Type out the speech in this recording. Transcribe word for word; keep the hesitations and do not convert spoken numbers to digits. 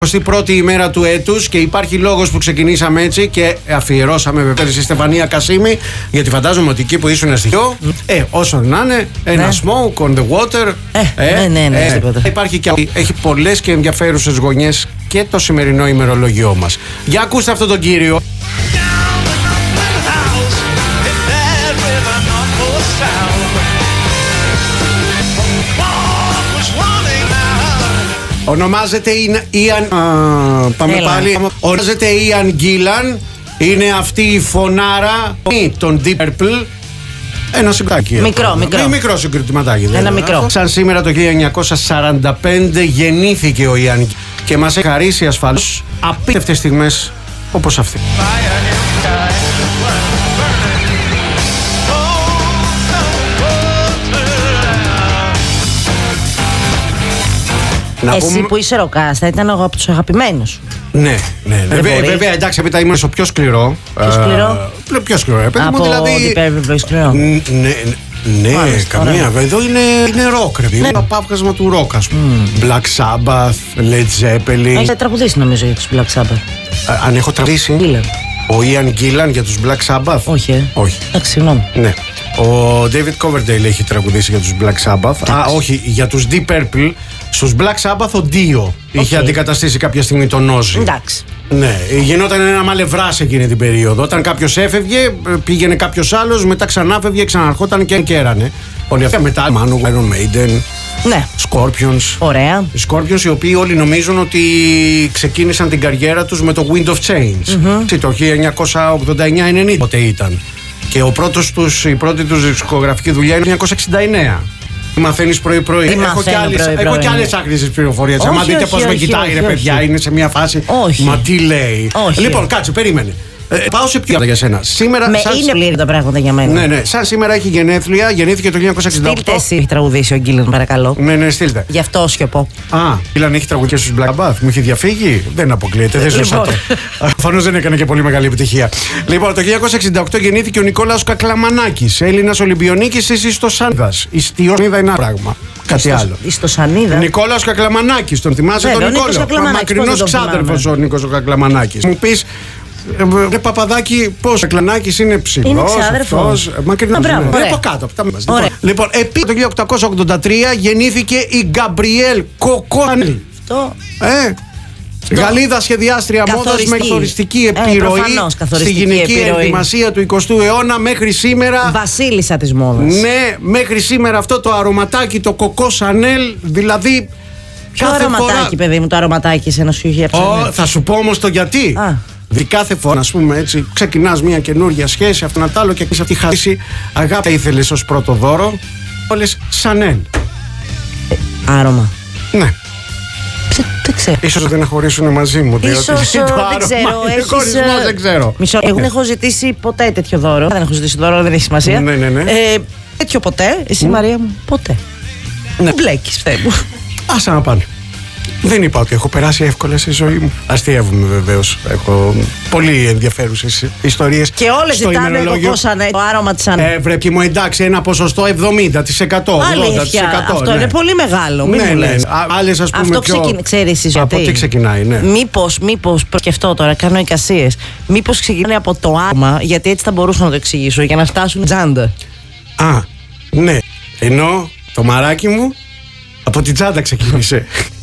εικοστή πρώτη ημέρα του έτους και υπάρχει λόγος που ξεκινήσαμε έτσι και αφιερώσαμε βέβαια στη Στεφανία Κασίμη, γιατί φαντάζομαι ότι εκεί που ήσουν στοιχείο, ε, όσο να είναι, ένα ναι. smoke on the water. Ε, ε, ναι, ναι, ναι, ε, υπάρχει και έχει πολλές και ενδιαφέρουσες γωνιές και το σημερινό ημερολόγιό μας. Για ακούστε αυτόν τον κύριο. Ονομάζεται Ιαν. Πάμε Έλα. πάλι. Ονομάζεται Ιαν Γκίλαν. Είναι αυτή η φωνάρα των Deep Purple. Ένα συγκριτηματάκι. Μικρό, μικρό. Μικρό συγκριτηματάκι. Ένα μικρό. Σαν σήμερα το χίλια εννιακόσια σαράντα πέντε γεννήθηκε ο Ιαν και μας έχει χαρίσει ασφαλώς απίστευτες στιγμές όπως αυτή. Να Εσύ πούμε... που είσαι ροκάς, θα ήταν εγώ από τους αγαπημένους. Ναι, ναι, ναι. Βέβαια, βέβαια, εντάξει, έπειτα ήμουν στο πιο σκληρό. Πιο σκληρό. Ε, πιο σκληρό, έπειτα από μου, δηλαδή. Deep Purple σκληρό. Ναι, ναι, ναι Μάλιστα, καμία. Ωραία. Εδώ είναι, είναι ροκ, ρε. Είναι το απάβγασμα του ροκ, ας πούμε. Mm. Black Sabbath, Led Zeppelin. Έχετε τραγουδήσει νομίζω για τους Black Sabbath. Α, αν έχω τραγουδήσει. Γκίλαν. Ο Ιαν Γκίλαν για τους Black Sabbath. Όχι. Ε. Όχι. Εντάξει, συγγνώμη. Ναι. Ο David Coverdale έχει τραγουδήσει για τους Black Sabbath. Εντάξει. Α, όχι, για τους Deep Purple. Στους Black Sabbath ο Dio okay. είχε αντικαταστήσει κάποια στιγμή τον Ozzy. Εντάξει. Ναι, γινόταν ένα μαλευρά σε εκείνη την περίοδο. Όταν κάποιος έφευγε, πήγαινε κάποιος άλλος, μετά ξανάφευγε, ξαναρχόταν και κέρανε. Όλοι αυτά μετά, Manu, Iron Maiden, ναι. Scorpions. Ωραία. Οι Scorpions, οι οποίοι όλοι νομίζουν ότι ξεκίνησαν την καριέρα τους με το Wind of Change. Mm-hmm. Το χίλια εννιακόσια ογδόντα εννιά ενενήντα πότε ήταν. Και ο πρώτος τους, η πρώτη τους δισκογραφική δουλειά είναι το χίλια εννιακόσια εξήντα εννέα. Μαθαίνεις πρωί-πρωί. Έχω και άλλες, πρωί, έχω και άλλες άκρησες πληροφορίες. Αν δείτε πώς με κοιτάει, ρε παιδιά, είναι σε μια φάση. Όχι. Μα τι λέει. Όχι. Λοιπόν, κάτσε, περίμενε. Ε, πάω σε πιο για σένα. Σήμερα, με σαν... είναι λίγα τα πράγματα για μένα. Ναι, ναι. Σαν σήμερα έχει γενέθλια, γεννήθηκε το χίλια εννιακόσια εξήντα οκτώ. Στείλτε εσύ, έχει τραγουδήσει ο Γκίλαν, παρακαλώ. Ναι, ναι, στείλτε. Γι' αυτό σιωπώ. Α, Γκίλαν έχει τραγουδίσει στους Black Sabbath. Μου έχει διαφύγει. Δεν αποκλείεται. Δεν ζούσα το. Προφανώς δεν έκανε και πολύ μεγάλη επιτυχία. Λοιπόν, το χίλια εννιακόσια εξήντα οκτώ γεννήθηκε ο Νικόλαος Κακλαμανάκης, Έλληνας Ολυμπιονίκης της Ιστοσανίδας. Η Ιστοσανίδα είναι ένα πράγμα. Κάτι άλλο. Ιστοσανίδα. Νικόλαος Κακλαμανάκης, τον θυμάσαι τον Νικόλαο. Μακρινός ξάδερφος ο Νίκος ο Κακλαμανάκης. Μου πει. Ρε Παπαδάκη, πώς ο Κακλαμανάκης είναι ψηλός. Είναι ξάδερφος. Μακρινός. Ναι. Από κάτω. Από τα μέσα. Λοιπόν, λοιπόν επί το χίλια οκτακόσια ογδόντα τρία γεννήθηκε η Γκαμπριέλ Κοκόνελ. Αυτό. Ε. Γαλλίδα σχεδιάστρια μόδας με καθοριστική επιρροή ε, προφανώς, στη γυναική ενδυμασία του εικοστού αιώνα μέχρι σήμερα. Βασίλισσα της μόδας. Ναι, μέχρι σήμερα αυτό το αρωματάκι, το Κοκό Σανέλ, δηλαδή. Ποιο αρωματάκι, φορά... παιδί μου, το αρωματάκι σε ένα σουγί. Oh, θα σου πω όμως το γιατί. Α. Δι κάθε φορά, ας πούμε έτσι, ξεκινάς μια καινούργια σχέση, αυτό να τ' άλλο και σε αυτή χάσει αγάπη ήθελες ως πρώτο δώρο. Όλες Σανέλ. Ε, άρωμα. Ναι. Δεν ξέρω. Ίσως δεν χωρίσουν μαζί μου. Ίσως δεν ξέρω. Χωρισμός δεν ξέρω. Μισό. Εγώ δεν έχω ζητήσει ποτέ τέτοιο δώρο. Δεν έχω ζητήσει δώρο, δεν έχει σημασία. Ναι, ναι, ναι. Ε, τέτοιο ποτέ. Εσύ, Μαρία μου, ποτέ. Ναι. Μπλέκεις, Θεέ μου. Άσα να πάνε. Δεν είπα ότι έχω περάσει εύκολα στη ζωή μου. Αστείευομαι βεβαίως. Έχω πολύ ενδιαφέρουσες ιστορίες. Και όλες ζητάνε το άρωμα της Ανέ. Ε, βρε μου, εντάξει, ένα ποσοστό εβδομήντα τοις εκατό. ογδόντα τοις εκατό. Αυτό ναι. είναι πολύ μεγάλο. Μην ναι, μου λες. Ναι. Άλλες, ας πούμε, αυτό πιο... ξεκινάει. Ξέρεις εσύ από τι ξεκινάει, ναι. Μήπως, μήπως, προσκεφτώ τώρα, κάνω εικασίες. Μήπως ξεκινάει από το άρωμα, γιατί έτσι θα μπορούσα να το εξηγήσω, για να φτάσουν τζάντα. Α, ναι. Ενώ το μαράκι μου από την τσάντα ξεκίνησε.